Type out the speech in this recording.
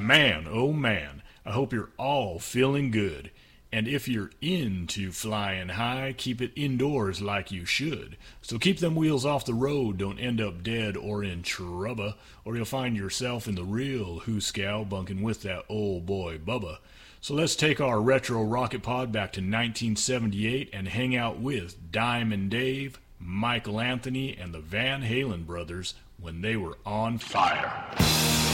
Man, oh man, I hope you're all feeling good. And if you're into flying high, keep it indoors like you should. So keep them wheels off the road, don't end up dead or in trouble, or you'll find yourself in the real hooscow bunking with that old boy Bubba. So let's take our retro rocket pod back to 1978 and hang out with Diamond Dave, Michael Anthony, and the Van Halen brothers when they were on fire.